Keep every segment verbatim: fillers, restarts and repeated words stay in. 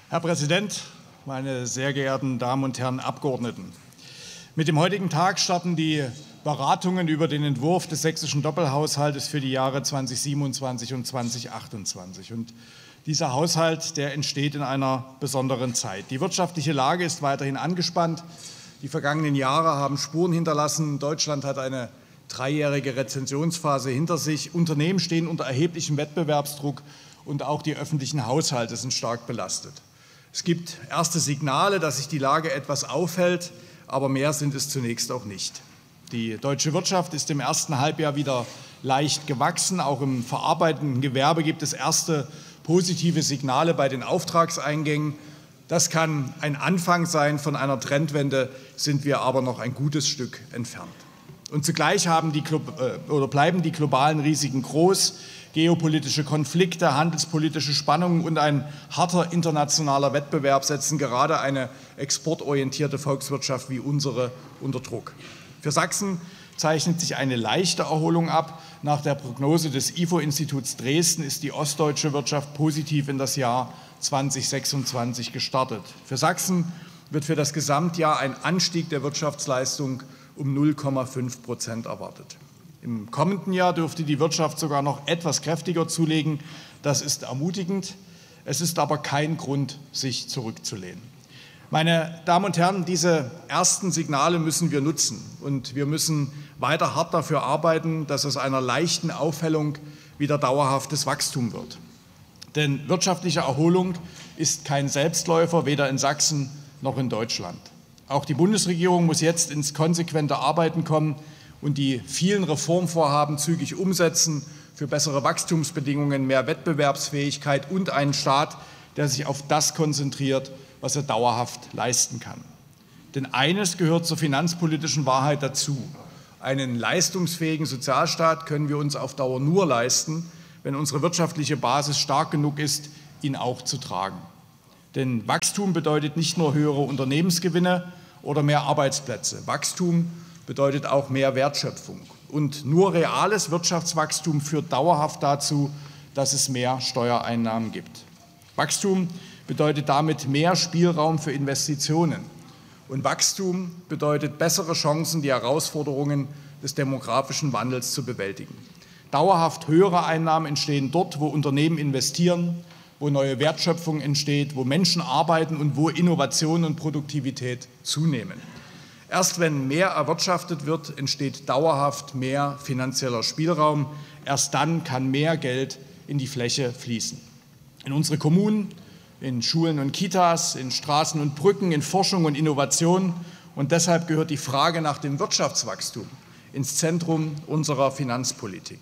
Herr Präsident, meine sehr geehrten Damen und Herren Abgeordneten! Mit dem heutigen Tag starten die Beratungen über den Entwurf des sächsischen Doppelhaushaltes für die Jahre zweitausendsiebenundzwanzig und zweitausendachtundzwanzig. Und dieser Haushalt, der entsteht in einer besonderen Zeit. Die wirtschaftliche Lage ist weiterhin angespannt. Die vergangenen Jahre haben Spuren hinterlassen. Deutschland hat eine dreijährige Rezessionsphase hinter sich. Unternehmen stehen unter erheblichem Wettbewerbsdruck und auch die öffentlichen Haushalte sind stark belastet. Es gibt erste Signale, dass sich die Lage etwas aufhält, aber mehr sind es zunächst auch nicht. Die deutsche Wirtschaft ist im ersten Halbjahr wieder leicht gewachsen. Auch im verarbeitenden Gewerbe gibt es erste positive Signale bei den Auftragseingängen. Das kann ein Anfang sein. Von einer Trendwende sind wir aber noch ein gutes Stück entfernt. Und zugleich haben die, oder bleiben die globalen Risiken groß. Geopolitische Konflikte, handelspolitische Spannungen und ein harter internationaler Wettbewerb setzen gerade eine exportorientierte Volkswirtschaft wie unsere unter Druck. Für Sachsen zeichnet sich eine leichte Erholung ab. Nach der Prognose des I F O-Instituts Dresden ist die ostdeutsche Wirtschaft positiv in das Jahr zweitausendsechsundzwanzig gestartet. Für Sachsen wird für das Gesamtjahr ein Anstieg der Wirtschaftsleistung um null Komma fünf Prozent erwartet. Im kommenden Jahr dürfte die Wirtschaft sogar noch etwas kräftiger zulegen. Das ist ermutigend. Es ist aber kein Grund, sich zurückzulehnen. Meine Damen und Herren, diese ersten Signale müssen wir nutzen. Und wir müssen weiter hart dafür arbeiten, dass aus einer leichten Aufhellung wieder dauerhaftes Wachstum wird. Denn wirtschaftliche Erholung ist kein Selbstläufer, weder in Sachsen noch in Deutschland. Auch die Bundesregierung muss jetzt ins konsequente Arbeiten kommen und die vielen Reformvorhaben zügig umsetzen für bessere Wachstumsbedingungen, mehr Wettbewerbsfähigkeit und einen Staat, der sich auf das konzentriert, was er dauerhaft leisten kann. Denn eines gehört zur finanzpolitischen Wahrheit dazu: Einen leistungsfähigen Sozialstaat können wir uns auf Dauer nur leisten, wenn unsere wirtschaftliche Basis stark genug ist, ihn auch zu tragen. Denn Wachstum bedeutet nicht nur höhere Unternehmensgewinne oder mehr Arbeitsplätze. Wachstum bedeutet auch mehr Wertschöpfung. Und nur reales Wirtschaftswachstum führt dauerhaft dazu, dass es mehr Steuereinnahmen gibt. Wachstum bedeutet damit mehr Spielraum für Investitionen. Und Wachstum bedeutet bessere Chancen, die Herausforderungen des demografischen Wandels zu bewältigen. Dauerhaft höhere Einnahmen entstehen dort, wo Unternehmen investieren, wo neue Wertschöpfung entsteht, wo Menschen arbeiten und wo Innovation und Produktivität zunehmen. Erst wenn mehr erwirtschaftet wird, entsteht dauerhaft mehr finanzieller Spielraum. Erst dann kann mehr Geld in die Fläche fließen. In unsere Kommunen, in Schulen und Kitas, in Straßen und Brücken, in Forschung und Innovation. Und deshalb gehört die Frage nach dem Wirtschaftswachstum ins Zentrum unserer Finanzpolitik.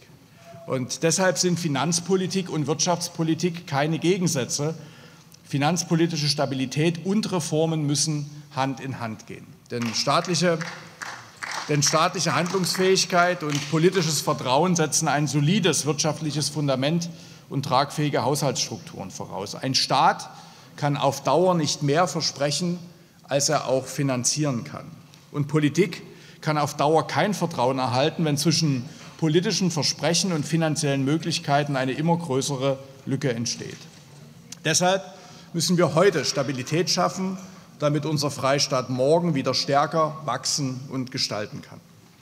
Und deshalb sind Finanzpolitik und Wirtschaftspolitik keine Gegensätze. Finanzpolitische Stabilität und Reformen müssen Hand in Hand gehen. Denn staatliche, denn staatliche Handlungsfähigkeit und politisches Vertrauen setzen ein solides wirtschaftliches Fundament und tragfähige Haushaltsstrukturen voraus. Ein Staat kann auf Dauer nicht mehr versprechen, als er auch finanzieren kann. Und Politik kann auf Dauer kein Vertrauen erhalten, wenn zwischen politischen Versprechen und finanziellen Möglichkeiten eine immer größere Lücke entsteht. Deshalb müssen wir heute Stabilität schaffen, damit unser Freistaat morgen wieder stärker wachsen und gestalten kann.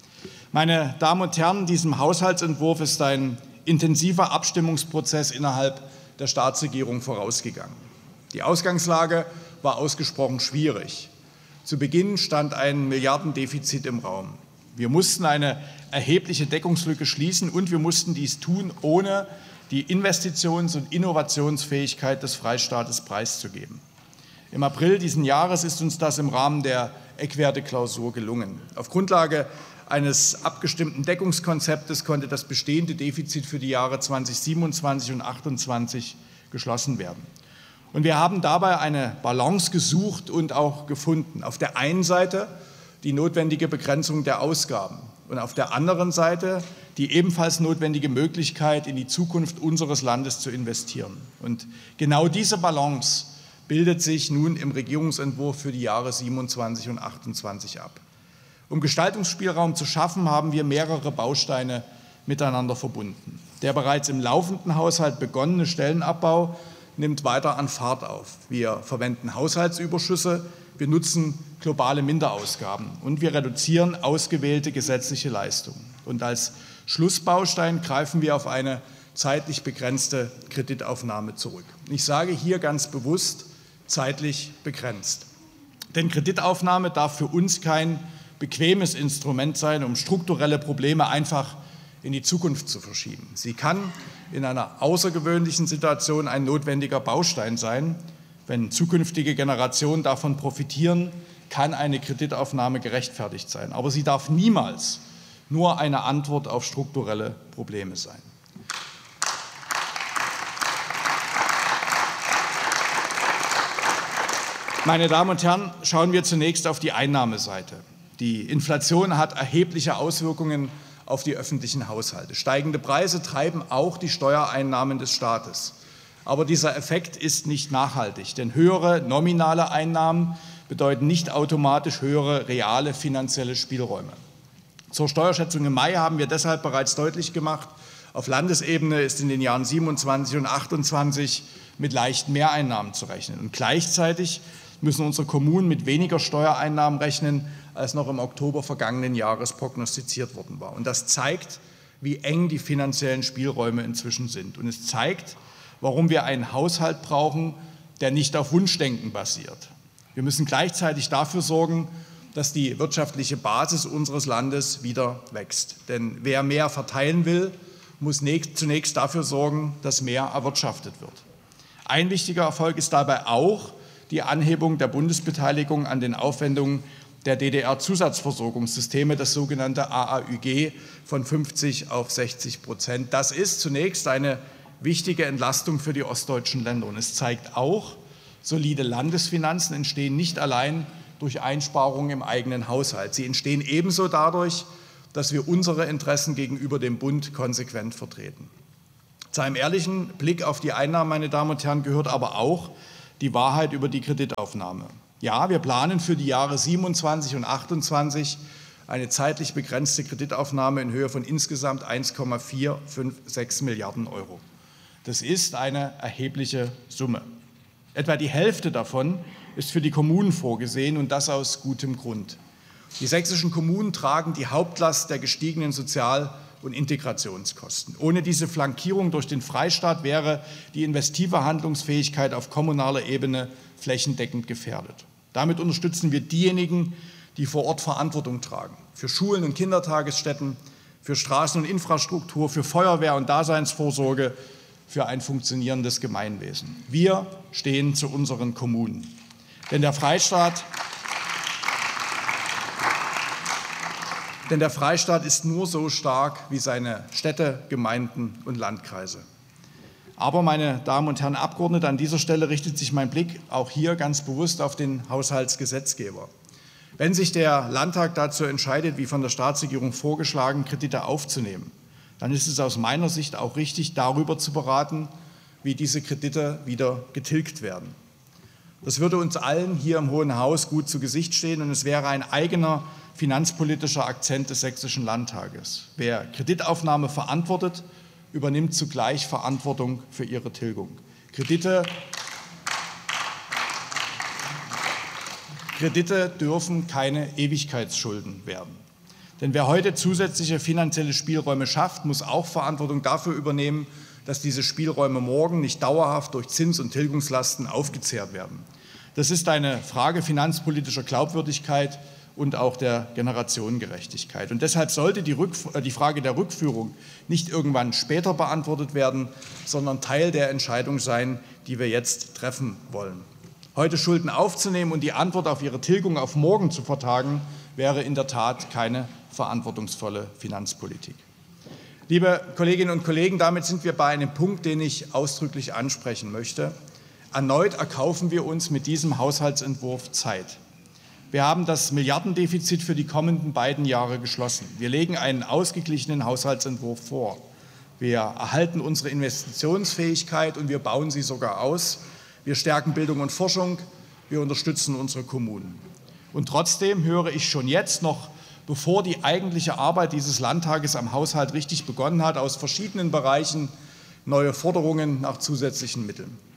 Meine Damen und Herren, diesem Haushaltsentwurf ist ein intensiver Abstimmungsprozess innerhalb der Staatsregierung vorausgegangen. Die Ausgangslage war ausgesprochen schwierig. Zu Beginn stand ein Milliardendefizit im Raum. Wir mussten eine erhebliche Deckungslücke schließen und wir mussten dies tun, ohne die Investitions- und Innovationsfähigkeit des Freistaates preiszugeben. Im April diesen Jahres ist uns das im Rahmen der Eckwerte-Klausur gelungen. Auf Grundlage eines abgestimmten Deckungskonzeptes konnte das bestehende Defizit für die Jahre zweitausendsiebenundzwanzig und zweitausendachtundzwanzig geschlossen werden. Und wir haben dabei eine Balance gesucht und auch gefunden. Auf der einen Seite die notwendige Begrenzung der Ausgaben und auf der anderen Seite die ebenfalls notwendige Möglichkeit, in die Zukunft unseres Landes zu investieren. Und genau diese Balance bildet sich nun im Regierungsentwurf für die Jahre siebenundzwanzig und achtundzwanzig ab. Um Gestaltungsspielraum zu schaffen, haben wir mehrere Bausteine miteinander verbunden. Der bereits im laufenden Haushalt begonnene Stellenabbau nimmt weiter an Fahrt auf. Wir verwenden Haushaltsüberschüsse, wir nutzen globale Minderausgaben und wir reduzieren ausgewählte gesetzliche Leistungen. Und als Schlussbaustein greifen wir auf eine zeitlich begrenzte Kreditaufnahme zurück. Ich sage hier ganz bewusst zeitlich begrenzt. Denn Kreditaufnahme darf für uns kein bequemes Instrument sein, um strukturelle Probleme einfach in die Zukunft zu verschieben. Sie kann in einer außergewöhnlichen Situation ein notwendiger Baustein sein. Wenn zukünftige Generationen davon profitieren, kann eine Kreditaufnahme gerechtfertigt sein. Aber sie darf niemals nur eine Antwort auf strukturelle Probleme sein. Meine Damen und Herren, schauen wir zunächst auf die Einnahmeseite. Die Inflation hat erhebliche Auswirkungen auf die öffentlichen Haushalte. Steigende Preise treiben auch die Steuereinnahmen des Staates. Aber dieser Effekt ist nicht nachhaltig, denn höhere nominale Einnahmen bedeuten nicht automatisch höhere reale finanzielle Spielräume. Zur Steuerschätzung im Mai haben wir deshalb bereits deutlich gemacht, auf Landesebene ist in den Jahren siebenundzwanzig und achtundzwanzig mit leichten Mehreinnahmen zu rechnen. Und gleichzeitig müssen unsere Kommunen mit weniger Steuereinnahmen rechnen, als noch im Oktober vergangenen Jahres prognostiziert worden war. Und das zeigt, wie eng die finanziellen Spielräume inzwischen sind. Und es zeigt, warum wir einen Haushalt brauchen, der nicht auf Wunschdenken basiert. Wir müssen gleichzeitig dafür sorgen, dass die wirtschaftliche Basis unseres Landes wieder wächst. Denn wer mehr verteilen will, muss zunächst dafür sorgen, dass mehr erwirtschaftet wird. Ein wichtiger Erfolg ist dabei auch die Anhebung der Bundesbeteiligung an den Aufwendungen der D D R-Zusatzversorgungssysteme, das sogenannte A A Ü G, von fünfzig auf sechzig Prozent. Das ist zunächst eine wichtige Entlastung für die ostdeutschen Länder. Und es zeigt auch, solide Landesfinanzen entstehen nicht allein durch Einsparungen im eigenen Haushalt. Sie entstehen ebenso dadurch, dass wir unsere Interessen gegenüber dem Bund konsequent vertreten. Zu einem ehrlichen Blick auf die Einnahmen, meine Damen und Herren, gehört aber auch die Wahrheit über die Kreditaufnahme. Ja, wir planen für die Jahre siebenundzwanzig und achtundzwanzig eine zeitlich begrenzte Kreditaufnahme in Höhe von insgesamt eins Komma vier fünf sechs Milliarden Euro. Das ist eine erhebliche Summe. Etwa die Hälfte davon ist für die Kommunen vorgesehen und das aus gutem Grund. Die sächsischen Kommunen tragen die Hauptlast der gestiegenen Sozial- und Integrationskosten. Ohne diese Flankierung durch den Freistaat wäre die investive Handlungsfähigkeit auf kommunaler Ebene flächendeckend gefährdet. Damit unterstützen wir diejenigen, die vor Ort Verantwortung tragen, für Schulen und Kindertagesstätten, für Straßen und Infrastruktur, für Feuerwehr und Daseinsvorsorge, für ein funktionierendes Gemeinwesen. Wir stehen zu unseren Kommunen. Denn der Freistaat Denn der Freistaat ist nur so stark wie seine Städte, Gemeinden und Landkreise. Aber, meine Damen und Herren Abgeordnete, an dieser Stelle richtet sich mein Blick auch hier ganz bewusst auf den Haushaltsgesetzgeber. Wenn sich der Landtag dazu entscheidet, wie von der Staatsregierung vorgeschlagen, Kredite aufzunehmen, dann ist es aus meiner Sicht auch richtig, darüber zu beraten, wie diese Kredite wieder getilgt werden. Das würde uns allen hier im Hohen Haus gut zu Gesicht stehen und es wäre ein eigener finanzpolitischer Akzent des Sächsischen Landtages. Wer Kreditaufnahme verantwortet, übernimmt zugleich Verantwortung für ihre Tilgung. Kredite, Kredite dürfen keine Ewigkeitsschulden werden. Denn wer heute zusätzliche finanzielle Spielräume schafft, muss auch Verantwortung dafür übernehmen, dass diese Spielräume morgen nicht dauerhaft durch Zins- und Tilgungslasten aufgezehrt werden. Das ist eine Frage finanzpolitischer Glaubwürdigkeit und auch der Generationengerechtigkeit. Und deshalb sollte die, Rückf- die Frage der Rückführung nicht irgendwann später beantwortet werden, sondern Teil der Entscheidung sein, die wir jetzt treffen wollen. Heute Schulden aufzunehmen und die Antwort auf ihre Tilgung auf morgen zu vertagen, wäre in der Tat keine verantwortungsvolle Finanzpolitik. Liebe Kolleginnen und Kollegen, damit sind wir bei einem Punkt, den ich ausdrücklich ansprechen möchte. Erneut erkaufen wir uns mit diesem Haushaltsentwurf Zeit. Wir haben das Milliardendefizit für die kommenden beiden Jahre geschlossen. Wir legen einen ausgeglichenen Haushaltsentwurf vor. Wir erhalten unsere Investitionsfähigkeit und wir bauen sie sogar aus. Wir stärken Bildung und Forschung. Wir unterstützen unsere Kommunen. Und trotzdem höre ich schon jetzt, noch bevor die eigentliche Arbeit dieses Landtages am Haushalt richtig begonnen hat, aus verschiedenen Bereichen neue Forderungen nach zusätzlichen Mitteln.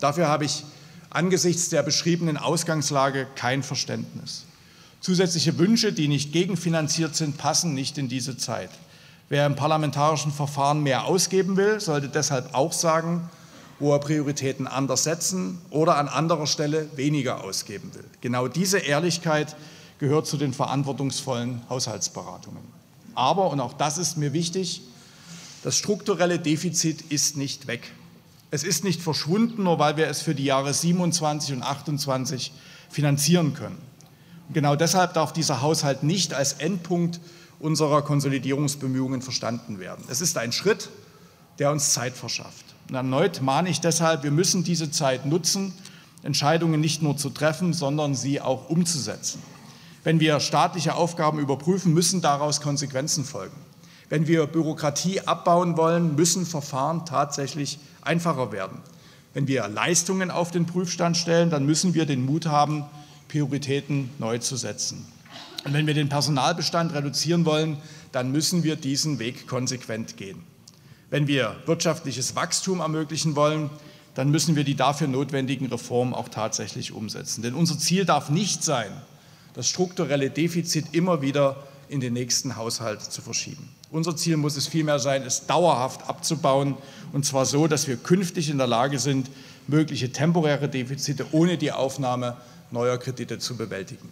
dafür habe ich angesichts der beschriebenen Ausgangslage kein Verständnis. Zusätzliche Wünsche, die nicht gegenfinanziert sind, passen nicht in diese Zeit. Wer im parlamentarischen Verfahren mehr ausgeben will, sollte deshalb auch sagen, wo er Prioritäten anders setzen oder an anderer Stelle weniger ausgeben will. Genau diese Ehrlichkeit gehört zu den verantwortungsvollen Haushaltsberatungen. Aber, und auch das ist mir wichtig, das strukturelle Defizit ist nicht weg. Es ist nicht verschwunden, nur weil wir es für die Jahre siebenundzwanzig und achtundzwanzig finanzieren können. Und genau deshalb darf dieser Haushalt nicht als Endpunkt unserer Konsolidierungsbemühungen verstanden werden. Es ist ein Schritt, der uns Zeit verschafft. Und erneut mahne ich deshalb, wir müssen diese Zeit nutzen, Entscheidungen nicht nur zu treffen, sondern sie auch umzusetzen. Wenn wir staatliche Aufgaben überprüfen, müssen daraus Konsequenzen folgen. Wenn wir Bürokratie abbauen wollen, müssen Verfahren tatsächlich einfacher werden. Wenn wir Leistungen auf den Prüfstand stellen, dann müssen wir den Mut haben, Prioritäten neu zu setzen. Und wenn wir den Personalbestand reduzieren wollen, dann müssen wir diesen Weg konsequent gehen. Wenn wir wirtschaftliches Wachstum ermöglichen wollen, dann müssen wir die dafür notwendigen Reformen auch tatsächlich umsetzen. Denn unser Ziel darf nicht sein, das strukturelle Defizit immer wieder in den nächsten Haushalt zu verschieben. Unser Ziel muss es vielmehr sein, es dauerhaft abzubauen, und zwar so, dass wir künftig in der Lage sind, mögliche temporäre Defizite ohne die Aufnahme neuer Kredite zu bewältigen.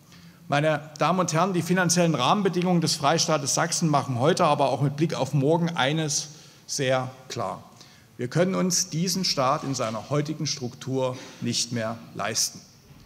Meine Damen und Herren, die finanziellen Rahmenbedingungen des Freistaates Sachsen machen heute, aber auch mit Blick auf morgen eines sehr klar. Wir können uns diesen Staat in seiner heutigen Struktur nicht mehr leisten.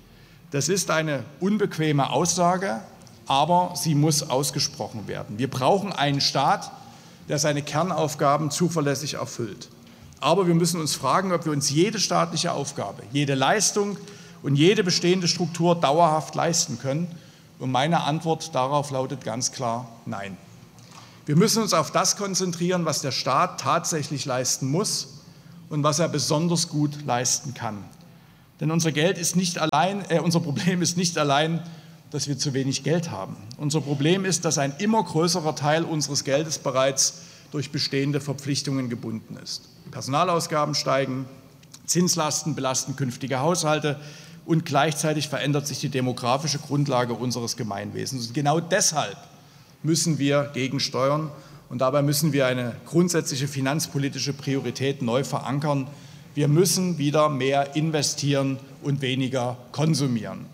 Das ist eine unbequeme Aussage, aber sie muss ausgesprochen werden. Wir brauchen einen Staat, der seine Kernaufgaben zuverlässig erfüllt. Aber wir müssen uns fragen, ob wir uns jede staatliche Aufgabe, jede Leistung und jede bestehende Struktur dauerhaft leisten können. Und meine Antwort darauf lautet ganz klar nein. Wir müssen uns auf das konzentrieren, was der Staat tatsächlich leisten muss und was er besonders gut leisten kann. Denn unser Geld ist nicht allein, äh, unser Problem ist nicht allein, dass wir zu wenig Geld haben. Unser Problem ist, dass ein immer größerer Teil unseres Geldes bereits durch bestehende Verpflichtungen gebunden ist. Personalausgaben steigen, Zinslasten belasten künftige Haushalte und gleichzeitig verändert sich die demografische Grundlage unseres Gemeinwesens. Und genau deshalb müssen wir gegensteuern und dabei müssen wir eine grundsätzliche finanzpolitische Priorität neu verankern. Wir müssen wieder mehr investieren und weniger konsumieren.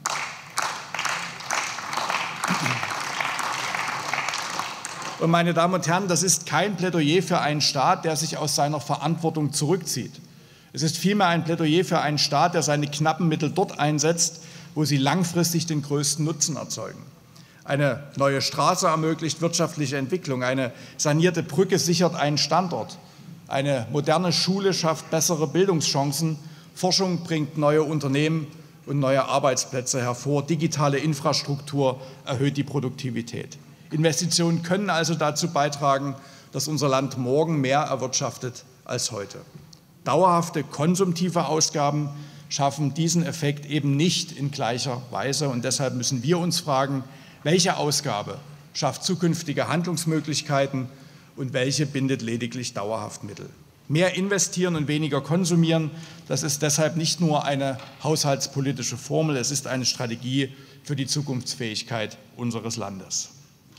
Und meine Damen und Herren, das ist kein Plädoyer für einen Staat, der sich aus seiner Verantwortung zurückzieht. Es ist vielmehr ein Plädoyer für einen Staat, der seine knappen Mittel dort einsetzt, wo sie langfristig den größten Nutzen erzeugen. Eine neue Straße ermöglicht wirtschaftliche Entwicklung, eine sanierte Brücke sichert einen Standort. Eine moderne Schule schafft bessere Bildungschancen, Forschung bringt neue Unternehmen und neue Arbeitsplätze hervor, digitale Infrastruktur erhöht die Produktivität. Investitionen können also dazu beitragen, dass unser Land morgen mehr erwirtschaftet als heute. Dauerhafte konsumtive Ausgaben schaffen diesen Effekt eben nicht in gleicher Weise, und deshalb müssen wir uns fragen, welche Ausgabe schafft zukünftige Handlungsmöglichkeiten und welche bindet lediglich dauerhaft Mittel. Mehr investieren und weniger konsumieren, das ist deshalb nicht nur eine haushaltspolitische Formel, es ist eine Strategie für die Zukunftsfähigkeit unseres Landes.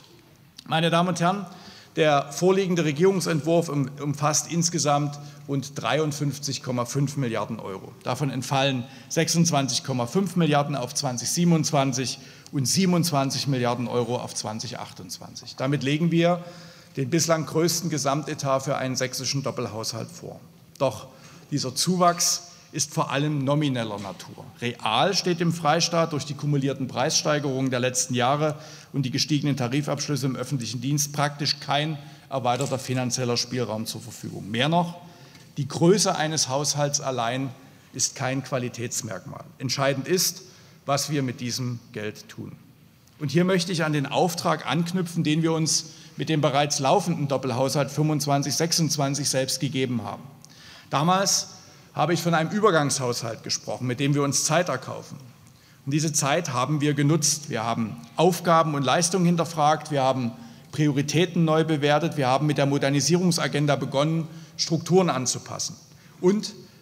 Meine Damen und Herren, der vorliegende Regierungsentwurf umfasst insgesamt rund dreiundfünfzig Komma fünf Milliarden Euro. Davon entfallen sechsundzwanzig Komma fünf Milliarden auf zweitausendsiebenundzwanzig und siebenundzwanzig Milliarden Euro auf zweitausendachtundzwanzig. Damit legen wir den bislang größten Gesamtetat für einen sächsischen Doppelhaushalt vor. Doch dieser Zuwachs ist vor allem nomineller Natur. Real steht dem Freistaat durch die kumulierten Preissteigerungen der letzten Jahre und die gestiegenen Tarifabschlüsse im öffentlichen Dienst praktisch kein erweiterter finanzieller Spielraum zur Verfügung. Mehr noch, die Größe eines Haushalts allein ist kein Qualitätsmerkmal. Entscheidend ist, was wir mit diesem Geld tun. Und hier möchte ich an den Auftrag anknüpfen, den wir uns mit dem bereits laufenden Doppelhaushalt fünfundzwanzig sechsundzwanzig selbst gegeben haben. Damals habe ich von einem Übergangshaushalt gesprochen, mit dem wir uns Zeit erkaufen. Und diese Zeit haben wir genutzt. Wir haben Aufgaben und Leistungen hinterfragt, wir haben Prioritäten neu bewertet, wir haben mit der Modernisierungsagenda begonnen, Strukturen anzupassen. Und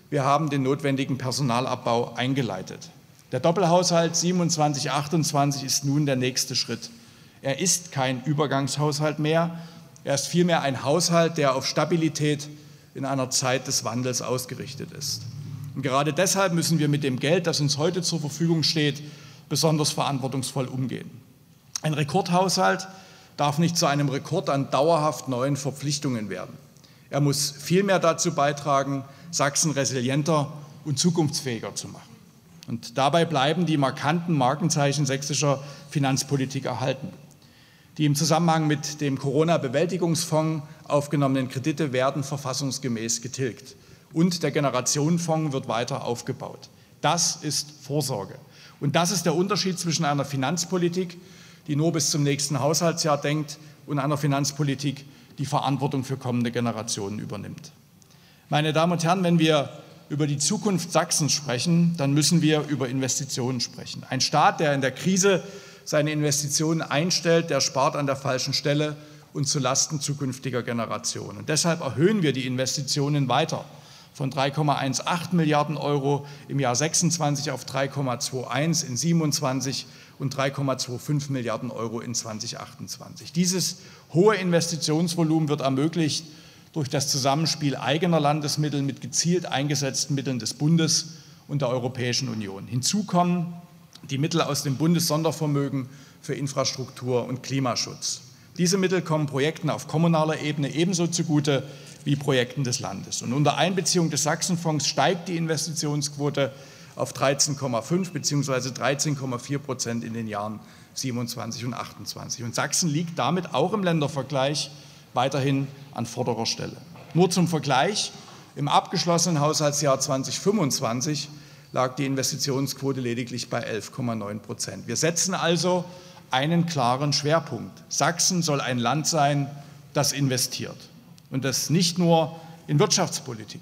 Wir haben den notwendigen Personalabbau eingeleitet. Der Doppelhaushalt siebenundzwanzig achtundzwanzig ist nun der nächste Schritt. Er ist kein Übergangshaushalt mehr. Er ist vielmehr ein Haushalt, der auf Stabilität in einer Zeit des Wandels ausgerichtet ist. Und gerade deshalb müssen wir mit dem Geld, das uns heute zur Verfügung steht, besonders verantwortungsvoll umgehen. Ein Rekordhaushalt darf nicht zu einem Rekord an dauerhaft neuen Verpflichtungen werden. Er muss vielmehr dazu beitragen, Sachsen resilienter und zukunftsfähiger zu machen. Und dabei bleiben die markanten Markenzeichen sächsischer Finanzpolitik erhalten. Die im Zusammenhang mit dem Corona-Bewältigungsfonds aufgenommenen Kredite werden verfassungsgemäß getilgt. Und der Generationenfonds wird weiter aufgebaut. Das ist Vorsorge. Und das ist der Unterschied zwischen einer Finanzpolitik, die nur bis zum nächsten Haushaltsjahr denkt, und einer Finanzpolitik, die Verantwortung für kommende Generationen übernimmt. Meine Damen und Herren, wenn wir über die Zukunft Sachsens sprechen, dann müssen wir über Investitionen sprechen. Ein Staat, der in der Krise seine Investitionen einstellt, der spart an der falschen Stelle und zulasten zukünftiger Generationen. Und deshalb erhöhen wir die Investitionen weiter von drei Komma achtzehn Milliarden Euro im Jahr sechsundzwanzig auf drei Komma einundzwanzig in siebenundzwanzig und drei Komma fünfundzwanzig Milliarden Euro in zweitausendachtundzwanzig. Dieses hohe Investitionsvolumen wird ermöglicht durch das Zusammenspiel eigener Landesmittel mit gezielt eingesetzten Mitteln des Bundes und der Europäischen Union. Hinzu kommen die Mittel aus dem Bundessondervermögen für Infrastruktur und Klimaschutz. Diese Mittel kommen Projekten auf kommunaler Ebene ebenso zugute wie Projekten des Landes. Und unter Einbeziehung des Sachsenfonds steigt die Investitionsquote auf dreizehn Komma fünf bzw. dreizehn Komma vier Prozent in den Jahren siebenundzwanzig und achtundzwanzig. Und Sachsen liegt damit auch im Ländervergleich weiterhin an vorderer Stelle. Nur zum Vergleich: Im abgeschlossenen Haushaltsjahr zweitausendfünfundzwanzig lag die Investitionsquote lediglich bei elf Komma neun Prozent. Wir setzen also einen klaren Schwerpunkt. Sachsen soll ein Land sein, das investiert. Und das nicht nur in Wirtschaftspolitik.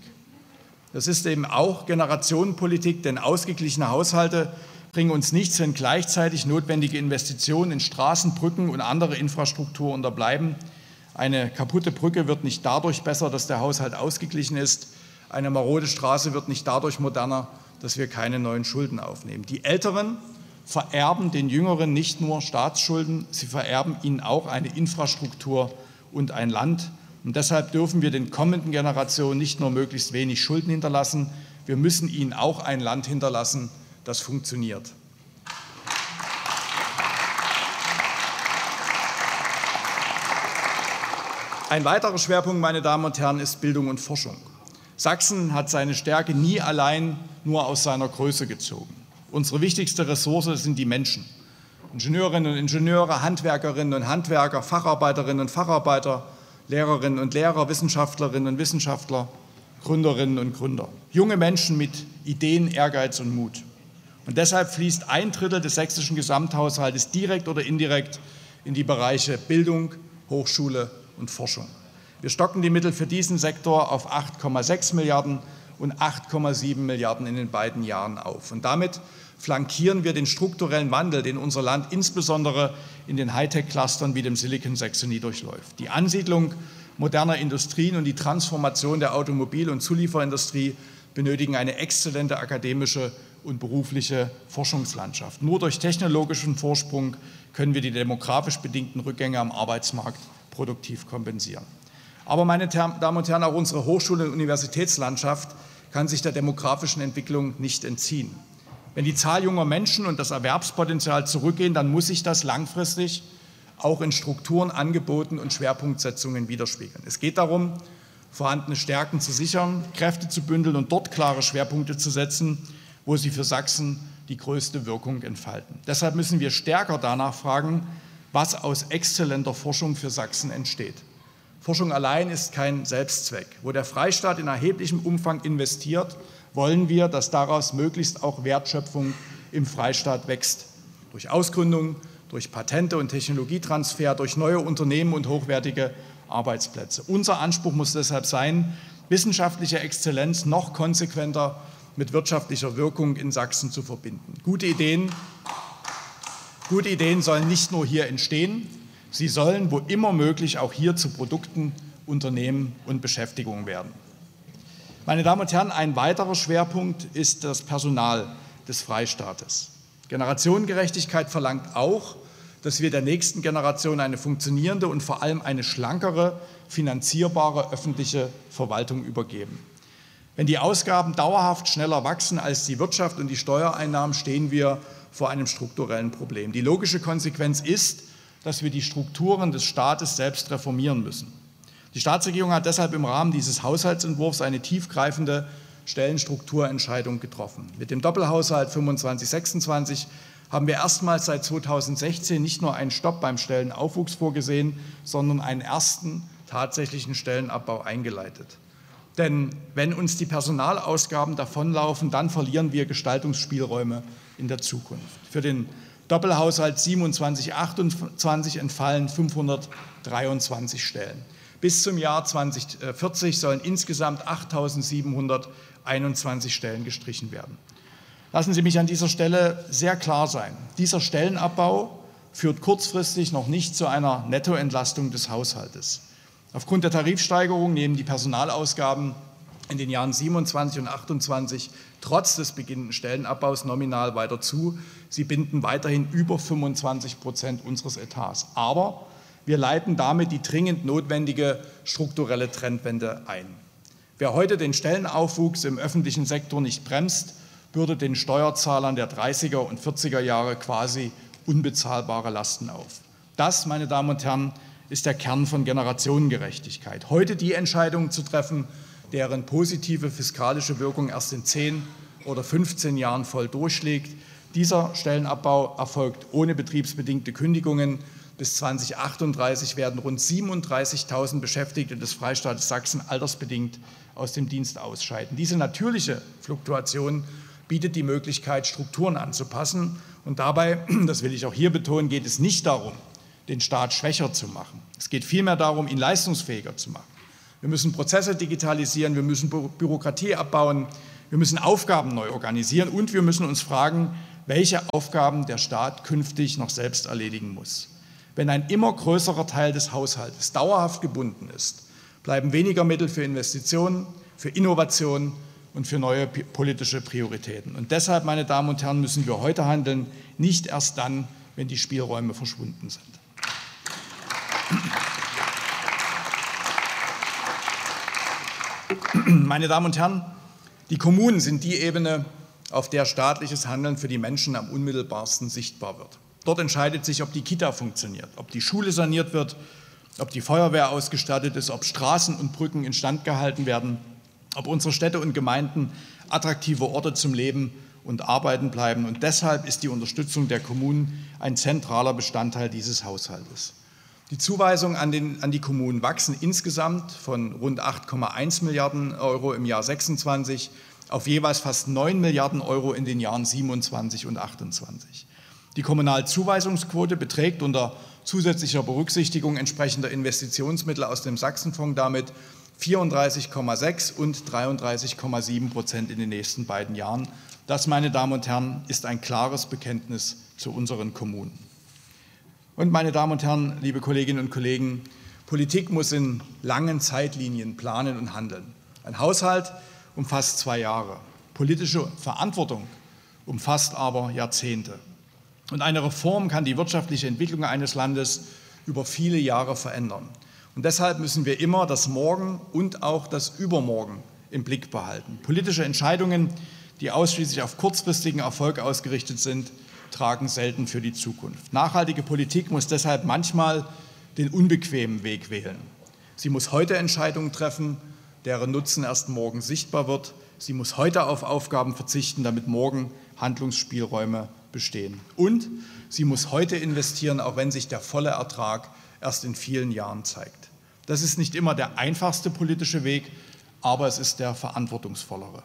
Das ist eben auch Generationenpolitik, denn ausgeglichene Haushalte bringen uns nichts, wenn gleichzeitig notwendige Investitionen in Straßen, Brücken und andere Infrastruktur unterbleiben. Eine kaputte Brücke wird nicht dadurch besser, dass der Haushalt ausgeglichen ist. Eine marode Straße wird nicht dadurch moderner, dass wir keine neuen Schulden aufnehmen. Die Älteren vererben den Jüngeren nicht nur Staatsschulden, sie vererben ihnen auch eine Infrastruktur und ein Land. Und deshalb dürfen wir den kommenden Generationen nicht nur möglichst wenig Schulden hinterlassen, wir müssen ihnen auch ein Land hinterlassen, das funktioniert. Ein weiterer Schwerpunkt, meine Damen und Herren, ist Bildung und Forschung. Sachsen hat seine Stärke nie allein nur aus seiner Größe gezogen. Unsere wichtigste Ressource sind die Menschen. Ingenieurinnen und Ingenieure, Handwerkerinnen und Handwerker, Facharbeiterinnen und Facharbeiter, Lehrerinnen und Lehrer, Wissenschaftlerinnen und Wissenschaftler, Gründerinnen und Gründer. Junge Menschen mit Ideen, Ehrgeiz und Mut. Und deshalb fließt ein Drittel des sächsischen Gesamthaushaltes direkt oder indirekt in die Bereiche Bildung, Hochschule und Forschung. Wir stocken die Mittel für diesen Sektor auf acht Komma sechs Milliarden und acht Komma sieben Milliarden in den beiden Jahren auf. Und damit flankieren wir den strukturellen Wandel, den unser Land insbesondere in den Hightech-Clustern wie dem Silicon Saxony durchläuft. Die Ansiedlung moderner Industrien und die Transformation der Automobil- und Zulieferindustrie benötigen eine exzellente akademische und berufliche Forschungslandschaft. Nur durch technologischen Vorsprung können wir die demografisch bedingten Rückgänge am Arbeitsmarkt produktiv kompensieren. Aber, meine Damen und Herren, auch unsere Hochschul- und Universitätslandschaft kann sich der demografischen Entwicklung nicht entziehen. Wenn die Zahl junger Menschen und das Erwerbspotenzial zurückgehen, dann muss sich das langfristig auch in Strukturen, Angeboten und Schwerpunktsetzungen widerspiegeln. Es geht darum, vorhandene Stärken zu sichern, Kräfte zu bündeln und dort klare Schwerpunkte zu setzen, wo sie für Sachsen die größte Wirkung entfalten. Deshalb müssen wir stärker danach fragen, was aus exzellenter Forschung für Sachsen entsteht. Forschung allein ist kein Selbstzweck. Wo der Freistaat in erheblichem Umfang investiert, wollen wir, dass daraus möglichst auch Wertschöpfung im Freistaat wächst. Durch Ausgründung, durch Patente und Technologietransfer, durch neue Unternehmen und hochwertige Arbeitsplätze. Unser Anspruch muss deshalb sein, wissenschaftliche Exzellenz noch konsequenter mit wirtschaftlicher Wirkung in Sachsen zu verbinden. Gute Ideen, gute Ideen sollen nicht nur hier entstehen, sie sollen, wo immer möglich, auch hier zu Produkten, Unternehmen und Beschäftigung werden. Meine Damen und Herren, ein weiterer Schwerpunkt ist das Personal des Freistaates. Generationengerechtigkeit verlangt auch, dass wir der nächsten Generation eine funktionierende und vor allem eine schlankere, finanzierbare öffentliche Verwaltung übergeben. Wenn die Ausgaben dauerhaft schneller wachsen als die Wirtschaft und die Steuereinnahmen, stehen wir vor einem strukturellen Problem. Die logische Konsequenz ist, dass wir die Strukturen des Staates selbst reformieren müssen. Die Staatsregierung hat deshalb im Rahmen dieses Haushaltsentwurfs eine tiefgreifende Stellenstrukturentscheidung getroffen. Mit dem Doppelhaushalt fünfundzwanzig sechsundzwanzig haben wir erstmals seit zweitausendsechzehn nicht nur einen Stopp beim Stellenaufwuchs vorgesehen, sondern einen ersten tatsächlichen Stellenabbau eingeleitet. Denn wenn uns die Personalausgaben davonlaufen, dann verlieren wir Gestaltungsspielräume in der Zukunft. Für den Doppelhaushalt siebenundzwanzig achtundzwanzig entfallen fünfhundertdreiundzwanzig Stellen. Bis zum Jahr zweitausendvierzig sollen insgesamt achttausendsiebenhunderteinundzwanzig Stellen gestrichen werden. Lassen Sie mich an dieser Stelle sehr klar sein. Dieser Stellenabbau führt kurzfristig noch nicht zu einer Nettoentlastung des Haushaltes. Aufgrund der Tarifsteigerung nehmen die Personalausgaben in den Jahren siebenundzwanzig und achtundzwanzig trotz des beginnenden Stellenabbaus nominal weiter zu. Sie binden weiterhin über fünfundzwanzig Prozent unseres Etats. Aber wir leiten damit die dringend notwendige strukturelle Trendwende ein. Wer heute den Stellenaufwuchs im öffentlichen Sektor nicht bremst, bürdet den Steuerzahlern der dreißiger und vierziger Jahre quasi unbezahlbare Lasten auf. Das, meine Damen und Herren, ist der Kern von Generationengerechtigkeit. Heute die Entscheidungen zu treffen, deren positive fiskalische Wirkung erst in zehn oder fünfzehn Jahren voll durchschlägt. Dieser Stellenabbau erfolgt ohne betriebsbedingte Kündigungen. Bis zweitausendachtunddreißig werden rund siebenunddreißigtausend Beschäftigte des Freistaates Sachsen altersbedingt aus dem Dienst ausscheiden. Diese natürliche Fluktuation bietet die Möglichkeit, Strukturen anzupassen. Und dabei, das will ich auch hier betonen, geht es nicht darum, den Staat schwächer zu machen. Es geht vielmehr darum, ihn leistungsfähiger zu machen. Wir müssen Prozesse digitalisieren, wir müssen Bürokratie abbauen, wir müssen Aufgaben neu organisieren und wir müssen uns fragen, welche Aufgaben der Staat künftig noch selbst erledigen muss. Wenn ein immer größerer Teil des Haushaltes dauerhaft gebunden ist, bleiben weniger Mittel für Investitionen, für Innovationen und für neue politische Prioritäten. Und deshalb, meine Damen und Herren, müssen wir heute handeln, nicht erst dann, wenn die Spielräume verschwunden sind. Meine Damen und Herren, die Kommunen sind die Ebene, auf der staatliches Handeln für die Menschen am unmittelbarsten sichtbar wird. Dort entscheidet sich, ob die Kita funktioniert, ob die Schule saniert wird, ob die Feuerwehr ausgestattet ist, ob Straßen und Brücken instand gehalten werden, ob unsere Städte und Gemeinden attraktive Orte zum Leben und Arbeiten bleiben. Und deshalb ist die Unterstützung der Kommunen ein zentraler Bestandteil dieses Haushaltes. Die Zuweisungen an, den, an die Kommunen wachsen insgesamt von rund acht Komma eins Milliarden Euro im Jahr sechsundzwanzig auf jeweils fast neun Milliarden Euro in den Jahren siebenundzwanzig und achtundzwanzig. Die Kommunalzuweisungsquote beträgt unter zusätzlicher Berücksichtigung entsprechender Investitionsmittel aus dem Sachsenfonds damit vierunddreißig Komma sechs und dreiunddreißig Komma sieben Prozent in den nächsten beiden Jahren. Das, meine Damen und Herren, ist ein klares Bekenntnis zu unseren Kommunen. Und, meine Damen und Herren, liebe Kolleginnen und Kollegen, Politik muss in langen Zeitlinien planen und handeln. Ein Haushalt umfasst zwei Jahre. Politische Verantwortung umfasst aber Jahrzehnte. Und eine Reform kann die wirtschaftliche Entwicklung eines Landes über viele Jahre verändern. Und deshalb müssen wir immer das Morgen und auch das Übermorgen im Blick behalten. Politische Entscheidungen, die ausschließlich auf kurzfristigen Erfolg ausgerichtet sind, tragen selten für die Zukunft. Nachhaltige Politik muss deshalb manchmal den unbequemen Weg wählen. Sie muss heute Entscheidungen treffen, deren Nutzen erst morgen sichtbar wird. Sie muss heute auf Aufgaben verzichten, damit morgen Handlungsspielräume bestehen. Und sie muss heute investieren, auch wenn sich der volle Ertrag erst in vielen Jahren zeigt. Das ist nicht immer der einfachste politische Weg, aber es ist der verantwortungsvollere.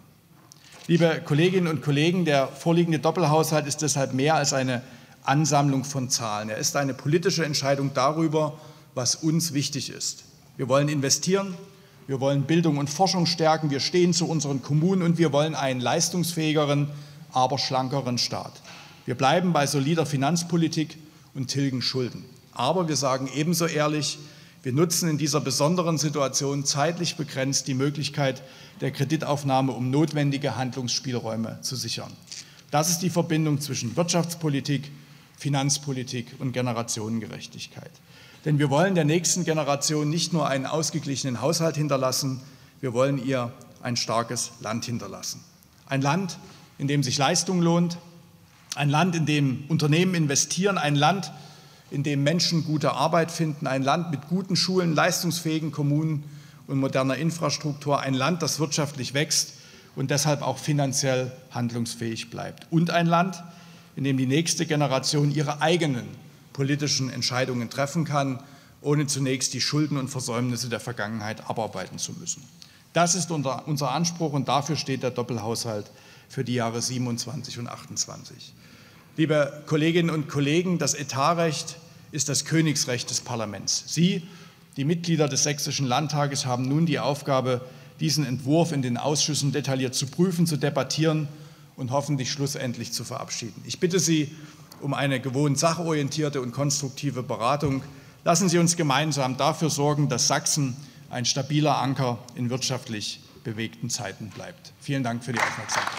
Liebe Kolleginnen und Kollegen, der vorliegende Doppelhaushalt ist deshalb mehr als eine Ansammlung von Zahlen. Er ist eine politische Entscheidung darüber, was uns wichtig ist. Wir wollen investieren, wir wollen Bildung und Forschung stärken, wir stehen zu unseren Kommunen und wir wollen einen leistungsfähigeren, aber schlankeren Staat. Wir bleiben bei solider Finanzpolitik und tilgen Schulden. Aber wir sagen ebenso ehrlich, Wir nutzen in dieser besonderen Situation zeitlich begrenzt die Möglichkeit der Kreditaufnahme, um notwendige Handlungsspielräume zu sichern. Das ist die Verbindung zwischen Wirtschaftspolitik, Finanzpolitik und Generationengerechtigkeit. Denn wir wollen der nächsten Generation nicht nur einen ausgeglichenen Haushalt hinterlassen, wir wollen ihr ein starkes Land hinterlassen. Ein Land, in dem sich Leistung lohnt, ein Land, in dem Unternehmen investieren, ein Land, in dem Menschen gute Arbeit finden, ein Land mit guten Schulen, leistungsfähigen Kommunen und moderner Infrastruktur, ein Land, das wirtschaftlich wächst und deshalb auch finanziell handlungsfähig bleibt. Und ein Land, in dem die nächste Generation ihre eigenen politischen Entscheidungen treffen kann, ohne zunächst die Schulden und Versäumnisse der Vergangenheit abarbeiten zu müssen. Das ist unser Anspruch und dafür steht der Doppelhaushalt für die Jahre siebenundzwanzig und achtundzwanzig. Liebe Kolleginnen und Kollegen, das Etatrecht ist das Königsrecht des Parlaments. Sie, die Mitglieder des Sächsischen Landtages, haben nun die Aufgabe, diesen Entwurf in den Ausschüssen detailliert zu prüfen, zu debattieren und hoffentlich schlussendlich zu verabschieden. Ich bitte Sie um eine gewohnt sachorientierte und konstruktive Beratung. Lassen Sie uns gemeinsam dafür sorgen, dass Sachsen ein stabiler Anker in wirtschaftlich bewegten Zeiten bleibt. Vielen Dank für die Aufmerksamkeit.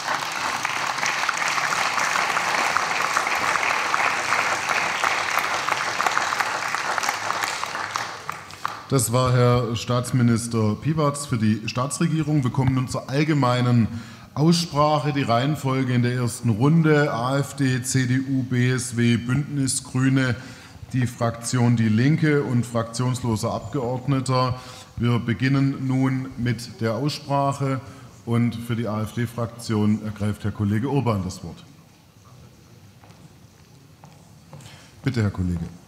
Das war Herr Staatsminister Piewatz für die Staatsregierung. Wir kommen nun zur allgemeinen Aussprache. Die Reihenfolge in der ersten Runde: AfD, C D U, B S W, Bündnis, Grüne, die Fraktion Die Linke und fraktionsloser Abgeordneter. Wir beginnen nun mit der Aussprache und für die AfD-Fraktion ergreift Herr Kollege Urban das Wort. Bitte, Herr Kollege.